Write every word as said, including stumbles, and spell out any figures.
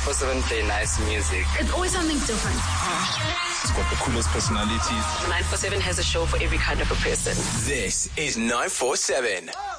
four seven play nice music. It's always something different. It's got the coolest personalities. nine four seven has a show for every kind of a person. This is nine four seven.